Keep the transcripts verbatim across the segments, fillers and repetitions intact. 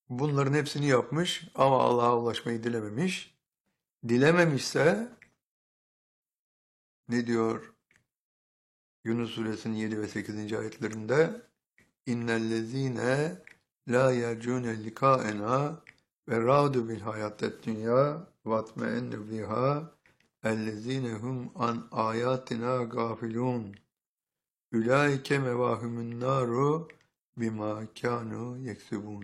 Bunların hepsini yapmış ama Allah'a ulaşmayı dilememiş. Dilememişse ne diyor Yunus suresinin yedi ve sekizinci ayetlerinde? İnnellezîne lâ yercûne likâenâ ve râdu bil hayâted dünya vatme'ennu biha ellezîne hum an âyâtinâ gâfilûn. Ulaike mevahumun naru bima kanu yeksubun.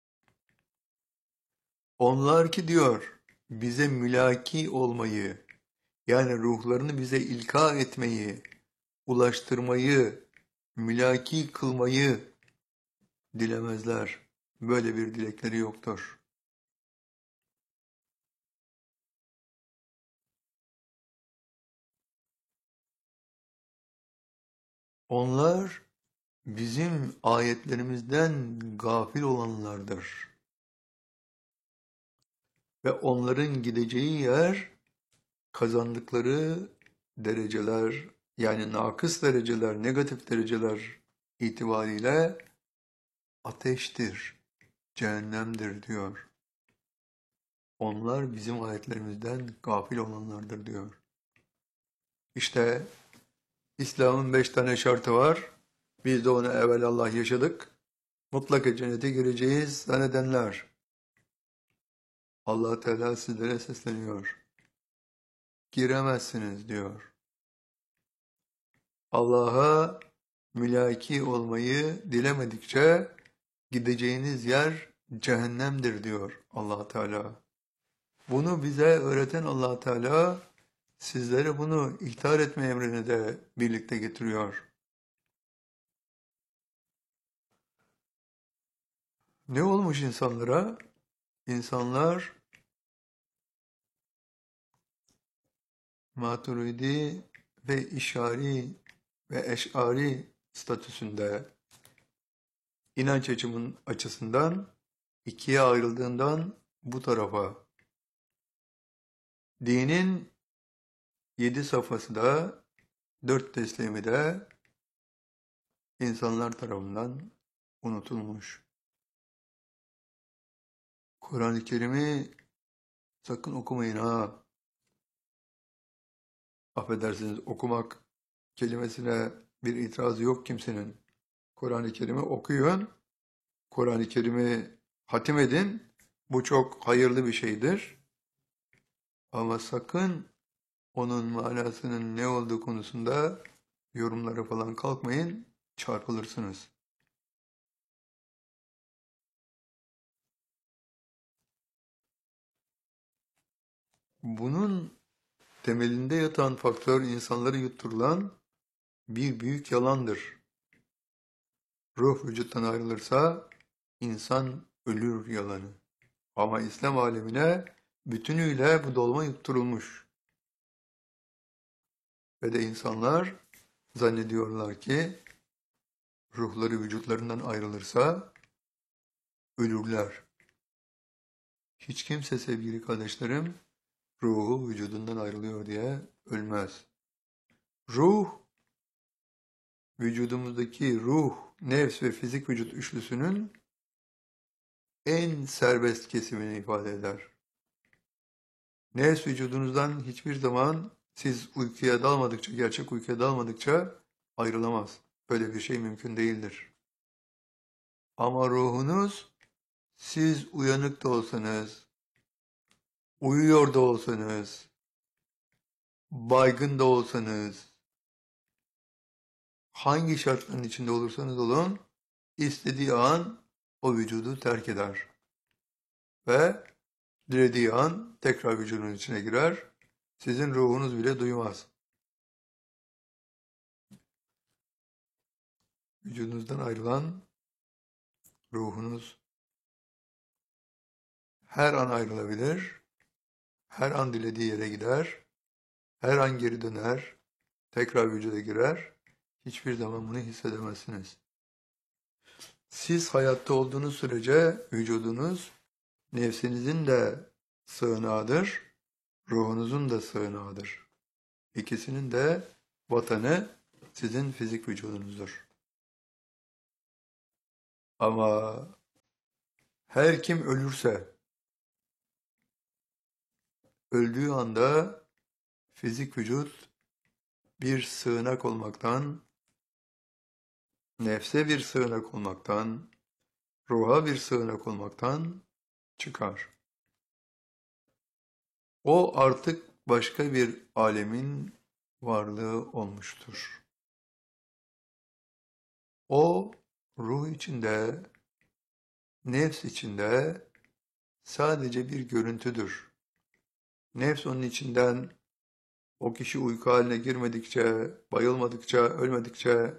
Onlar ki diyor bize mülaki olmayı, yani ruhlarını bize ilka etmeyi, ulaştırmayı, mülaki kılmayı dilemezler. Böyle bir dilekleri yoktur. Onlar bizim ayetlerimizden gafil olanlardır. Ve onların gideceği yer kazandıkları dereceler, yani nakıs dereceler, negatif dereceler itibariyle ateştir, cehennemdir diyor. Onlar bizim ayetlerimizden gafil olanlardır diyor. İşte İslam'ın beş tane şartı var. Biz de onu evvelallah yaşadık. Mutlaka cennete gireceğiz zannedenler. Allah Teala sizlere sesleniyor. Giremezsiniz diyor. Allah'a mülaki olmayı dilemedikçe gideceğiniz yer cehennemdir diyor Allah Teala. Bunu bize öğreten Allah Teala sizlere bunu ihtar etme emrini de birlikte getiriyor. Ne olmuş insanlara? İnsanlar Maturidi ve İşari ve Eş'ari statüsünde inanç açımın açısından ikiye ayrıldığından bu tarafa dinin yedi safhası da dört teslimi de insanlar tarafından unutulmuş. Kur'an-ı Kerim'i sakın okumayın ha. Affedersiniz, okumak kelimesine bir itirazı yok kimsenin. Kur'an-ı Kerim'i okuyun, Kur'an-ı Kerim'i hatim edin. Bu çok hayırlı bir şeydir. Ama sakın onun manasının ne olduğu konusunda yorumlara falan kalkmayın, çarpılırsınız. Bunun temelinde yatan faktör insanları yutturulan bir büyük yalandır. Ruh vücuttan ayrılırsa insan ölür yalanı. Ama İslam alemine bütünüyle bu dolma yutturulmuş. Ve de insanlar zannediyorlar ki ruhları vücutlarından ayrılırsa ölürler. Hiç kimse sevgili kardeşlerim ruhu vücudundan ayrılıyor diye ölmez. Ruh, vücudumuzdaki ruh, nefs ve fizik vücut üçlüsünün en serbest kesimini ifade eder. Nefs vücudunuzdan hiçbir zaman siz uykuya dalmadıkça, gerçek uykuya dalmadıkça ayrılamaz. Böyle bir şey mümkün değildir. Ama ruhunuz, siz uyanık da olsanız, uyuyor da olsanız, baygın da olsanız, hangi şartların içinde olursanız olun, istediği an o vücudu terk eder. Ve dilediği an tekrar vücudun içine girer. Sizin ruhunuz bile duymaz. Vücudunuzdan ayrılan ruhunuz her an ayrılabilir, her an dilediği yere gider, her an geri döner, tekrar vücuda girer. Hiçbir zaman bunu hissedemezsiniz. Siz hayatta olduğunuz sürece vücudunuz nefsinizin de sığınağıdır, ruhunuzun da sığınağıdır. İkisinin de vatanı sizin fizik vücudunuzdur. Ama Her kim ölürse, öldüğü anda fizik vücut bir sığınak olmaktan, nefse bir sığınak olmaktan, ruha bir sığınak olmaktan çıkar. O artık başka bir alemin varlığı olmuştur. O ruh içinde, nefs içinde sadece bir görüntüdür. Nefs onun içinden o kişi uyku haline girmedikçe, bayılmadıkça, ölmedikçe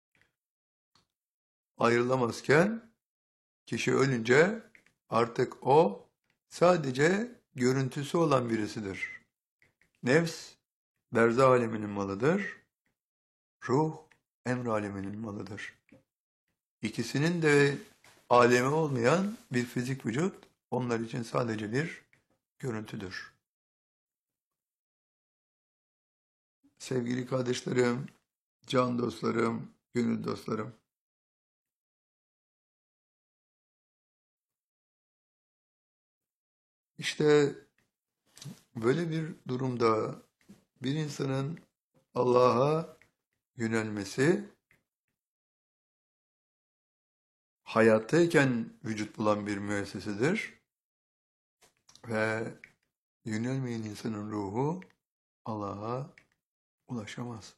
ayrılamazken, kişi ölünce artık o sadece görüntüsü olan birisidir. Nefs berzah aleminin malıdır. Ruh emr aleminin malıdır. İkisinin de alemi olmayan bir fizik vücut onlar için sadece bir görüntüdür. Sevgili kardeşlerim, can dostlarım, gönül dostlarım. İşte böyle bir durumda bir insanın Allah'a yönelmesi, hayattayken vücut bulan bir müessesedir ve yönelmeyen insanın ruhu Allah'a ulaşamaz.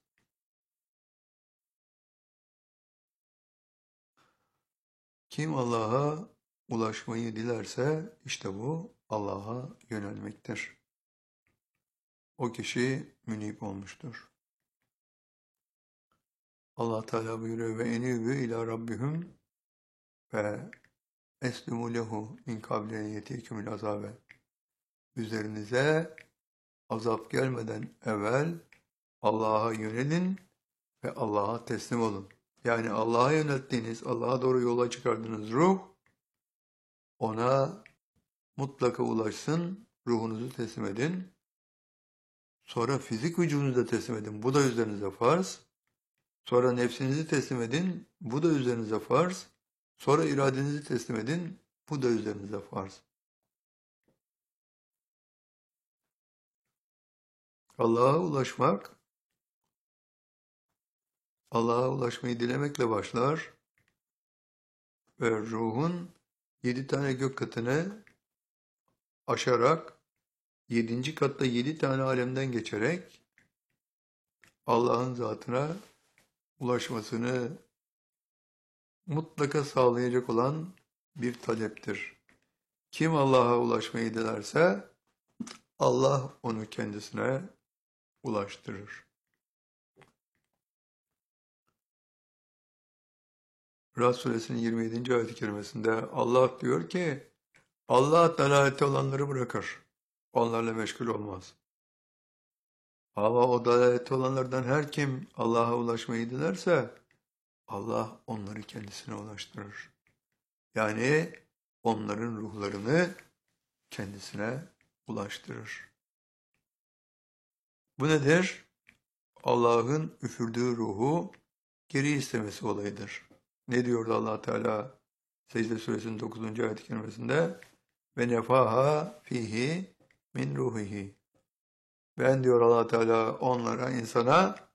Kim Allah'a ulaşmayı dilerse işte bu Allah'a yönelmektir. O kişi münib olmuştur. Allah Teala buyuruyor ve enîbû ilâ rabbihum ve eslimû lehu min kable en yetîkümül azâbe. Üzerinize azap gelmeden evvel Allah'a yönelin ve Allah'a teslim olun. Yani Allah'a yönelttiğiniz, Allah'a doğru yola çıkardığınız ruh, ona mutlaka ulaşsın, ruhunuzu teslim edin. Sonra fizik vücudunuzu da teslim edin, bu da üzerinize farz. Sonra nefsinizi teslim edin, bu da üzerinize farz. Sonra iradenizi teslim edin, bu da üzerinize farz. Allah'a ulaşmak, Allah'a ulaşmayı dilemekle başlar ve ruhun yedi tane gök katını aşarak, yedinci katta yedi tane alemden geçerek Allah'ın zatına ulaşmasını mutlaka sağlayacak olan bir taleptir. Kim Allah'a ulaşmayı dilerse Allah onu kendisine ulaştırır. Rad suresinin yirmi yedinci ayet-i kerimesinde Allah diyor ki Allah dalalette olanları bırakır. Onlarla meşgul olmaz. Ama o dalalette olanlardan her kim Allah'a ulaşmayı dilerse Allah onları kendisine ulaştırır. Yani onların ruhlarını kendisine ulaştırır. Bu nedir? Allah'ın üfürdüğü ruhu geri istemesi olayıdır. Ne diyordu Allah Teala Secde Suresinin dokuzuncu ayet-i kerimesinde? Ve nefaha fihi min ruhihi. Ben diyor Allah Teala onlara, insana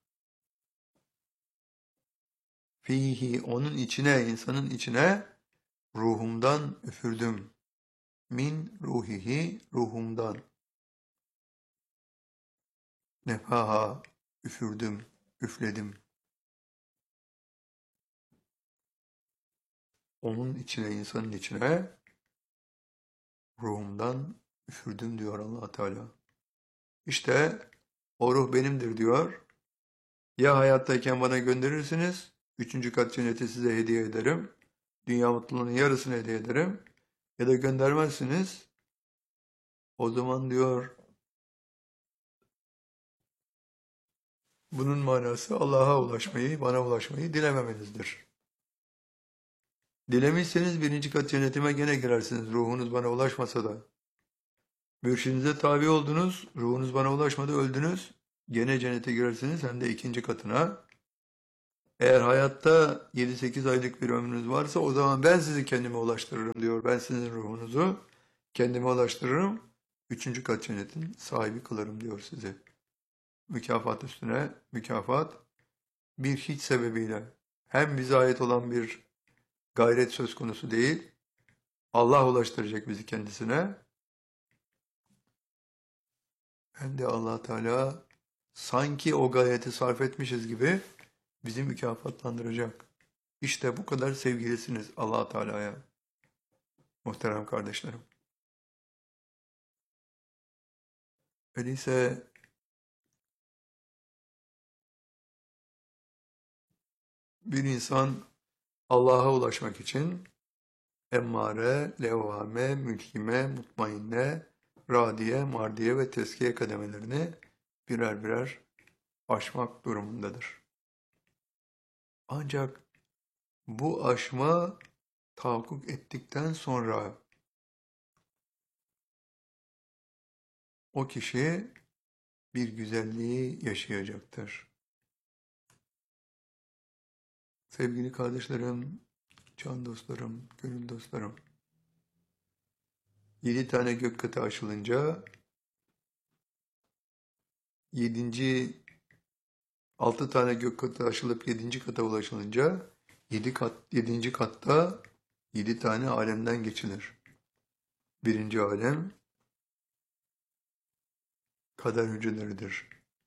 fihi, onun içine, insanın içine ruhumdan üfürdüm. Min ruhihi, ruhumdan. Nefaha, üfürdüm, üfledim. Onun içine, insanın içine ruhumdan üfürdüm diyor Allah Teala. İşte o ruh benimdir diyor. Ya hayattayken bana gönderirsiniz, üçüncü kat cenneti size hediye ederim. Dünya mutluluğunun yarısını hediye ederim. Ya da göndermezsiniz. O zaman diyor, bunun manası Allah'a ulaşmayı, bana ulaşmayı dilememenizdir. Dilemişseniz birinci kat cennetime gene girersiniz, ruhunuz bana ulaşmasa da. Mürşidinize tabi oldunuz, ruhunuz bana ulaşmadı, öldünüz. Gene cennete girersiniz, hem de ikinci katına. Eğer hayatta yedi sekiz aylık bir ömrünüz varsa o zaman ben sizi kendime ulaştırırım diyor. Ben sizin ruhunuzu kendime ulaştırırım. Üçüncü kat cennetin sahibi kılarım diyor sizi. Mükafat üstüne mükafat bir hiç sebebiyle hem bize ait olan bir gayret söz konusu değil. Allah ulaştıracak bizi kendisine. Hem de Allah Teala sanki o gayreti sarf etmişiz gibi bizi mükafatlandıracak. İşte bu kadar sevgilisiniz Allah Teala'ya. Muhterem kardeşlerim. Öyleyse bir insan Allah'a ulaşmak için emmare, levvame, mülhime, mutmainne, radiye, mardiye ve teskiye kademelerini birer birer aşmak durumundadır. Ancak bu aşma tahakkuk ettikten sonra o kişi bir güzelliği yaşayacaktır. Sevgili kardeşlerim, can dostlarım, gönül dostlarım, yedi tane gök katı aşılınca, yedinci, altı tane gök katı aşılıp yedinci kata ulaşılınca, yedi kat, yedinci katta yedi tane alemden geçilir. Birinci alem, kader hücreleridir.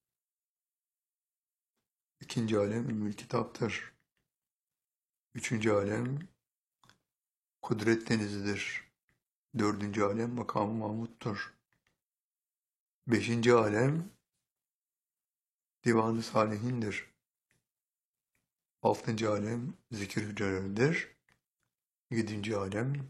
İkinci alem, Ümmül Kitap'tır. Üçüncü alem, kudret denizidir. Dördüncü alem, makam-ı Mahmud'dur. Beşinci alem, divan-ı salihindir. Altıncı alem, zikir hücreleridir. Yedinci alem,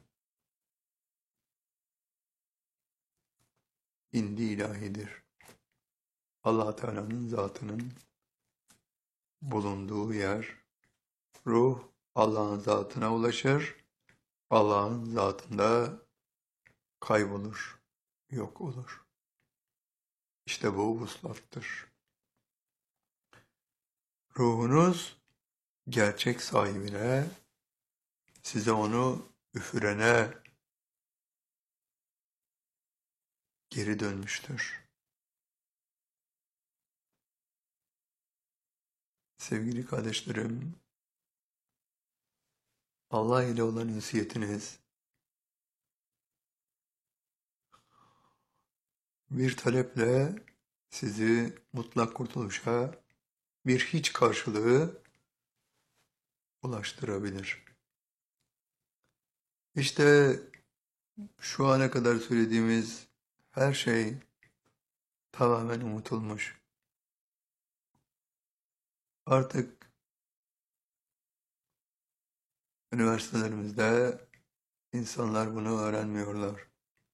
indi ilahidir. Allah Teala'nın zatının bulunduğu yer, ruh Allah'ın zatına ulaşır, Allah'ın zatında kaybolur, yok olur. İşte bu vuslattır. Ruhunuz gerçek sahibine, size onu üfürene geri dönmüştür. Sevgili kardeşlerim, Allah ile olan ünsiyetiniz bir taleple sizi mutlak kurtuluşa bir hiç karşılığı ulaştırabilir. İşte şu ana kadar söylediğimiz her şey tamamen unutulmuş. Artık üniversitelerimizde insanlar bunu öğrenmiyorlar.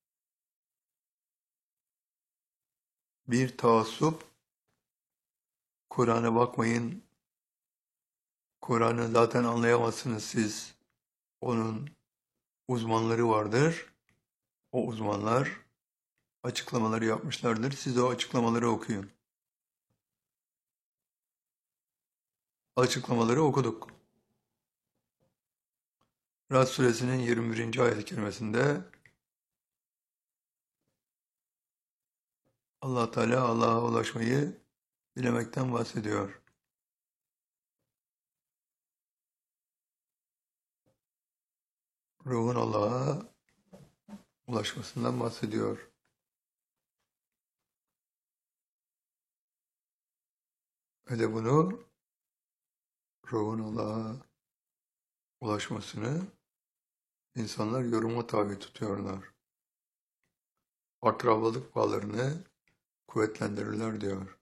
Bir taassup, Kur'an'a bakmayın, Kur'an'ı zaten anlayamazsınız siz. Onun uzmanları vardır. O uzmanlar açıklamaları yapmışlardır. Siz o açıklamaları okuyun. Açıklamaları okuduk. Rad suresinin yirmi birinci ayet-i kerimesinde Allah Teala Allah'a ulaşmayı dilemekten bahsediyor. Ruhun Allah'a ulaşmasından bahsediyor. Ve de bunu ruhun Allah'a ulaşmasını insanlar yoruma tabi tutuyorlar. Akrabalık bağlarını kuvvetlendirirler diyor.